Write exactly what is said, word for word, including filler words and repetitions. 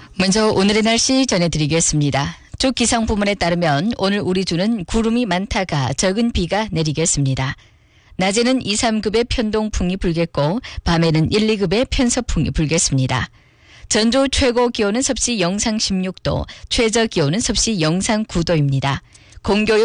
먼저 오늘의 날씨 전해드리겠습니다. 쪽 기상부문에 따르면 오늘 우리 주는 구름이 많다가 적은 비가 내리겠습니다. 낮에는 이, 삼급의 편동풍이 불겠고 밤에는 일, 이급의 편서풍이 불겠습니다. 전주 최고 기온은 섭씨 영상 십육 도, 최저 기온은 섭씨 영상 구 도입니다. 공교